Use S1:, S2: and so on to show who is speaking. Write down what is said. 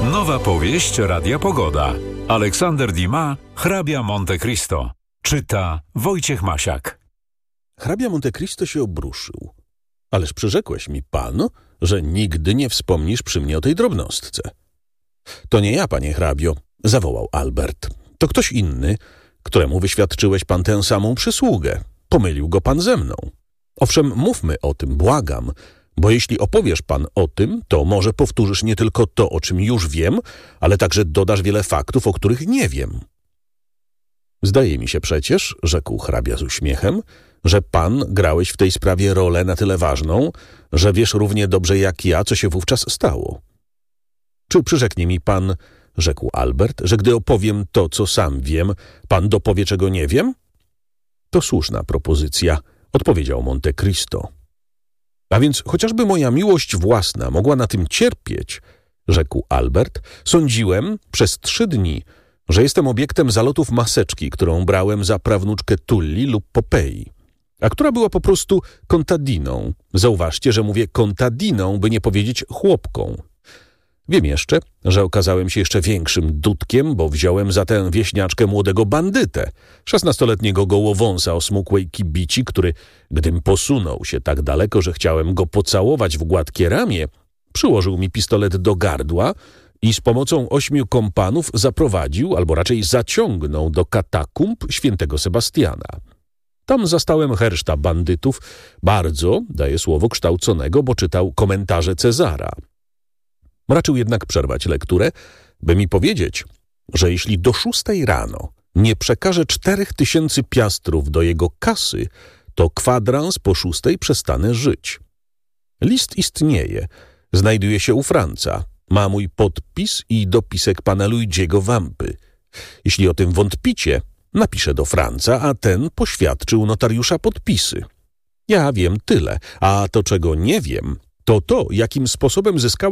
S1: Nowa powieść Radia Pogoda. Aleksander Dumas, Hrabia Monte Cristo. Czyta Wojciech Masiak.
S2: Hrabia Monte Cristo się obruszył. Ależ przyrzekłeś mi, pan, że nigdy nie wspomnisz przy mnie o tej drobnostce. To nie ja, panie hrabio, zawołał Albert. To ktoś inny, któremu wyświadczyłeś pan tę samą przysługę. Pomylił go pan ze mną. Owszem, mówmy o tym, błagam, bo jeśli opowiesz pan o tym, to może powtórzysz nie tylko to, o czym już wiem, ale także dodasz wiele faktów, o których nie wiem. Zdaje mi się przecież, rzekł hrabia z uśmiechem, że pan grałeś w tej sprawie rolę na tyle ważną, że wiesz równie dobrze jak ja, co się wówczas stało. Czy przyrzeknie mi pan, rzekł Albert, że gdy opowiem to, co sam wiem, pan dopowie, czego nie wiem? To słuszna propozycja, odpowiedział Monte Cristo. A więc chociażby moja miłość własna mogła na tym cierpieć, rzekł Albert, sądziłem przez 3 dni, że jestem obiektem zalotów maseczki, którą brałem za prawnuczkę Tulli lub Popei, a która była po prostu contadiną. Zauważcie, że mówię contadiną, by nie powiedzieć chłopką. Wiem jeszcze, że okazałem się jeszcze większym dudkiem, bo wziąłem za tę wieśniaczkę młodego bandytę, 16-letniego gołowąsa o smukłej kibici, który, gdym posunął się tak daleko, że chciałem go pocałować w gładkie ramię, przyłożył mi pistolet do gardła i z pomocą 8 kompanów zaprowadził, albo raczej zaciągnął do katakumb świętego Sebastiana. Tam zastałem herszta bandytów, bardzo, daję słowo, kształconego, bo czytał komentarze Cezara. Raczył jednak przerwać lekturę, by mi powiedzieć, że jeśli do 6 rano nie przekaże 4000 piastrów do jego kasy, to kwadrans po 6 przestanę żyć. List istnieje, znajduje się u Franca, ma mój podpis i dopisek pana Luigiego Vampy. Jeśli o tym wątpicie, napiszę do Franca, a ten poświadczył notariusza podpisy. Ja wiem tyle, a to, czego nie wiem, to jakim sposobem zyskałem